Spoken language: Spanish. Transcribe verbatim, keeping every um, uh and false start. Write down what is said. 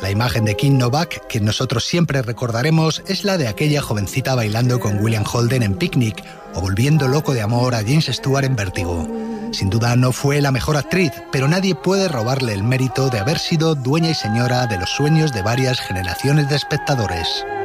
La imagen de Kim Novak que nosotros siempre recordaremos es la de aquella jovencita bailando con William Holden en Picnic o volviendo loco de amor a James Stewart en Vértigo. Sin duda no fue la mejor actriz, pero nadie puede robarle el mérito de haber sido dueña y señora de los sueños de varias generaciones de espectadores.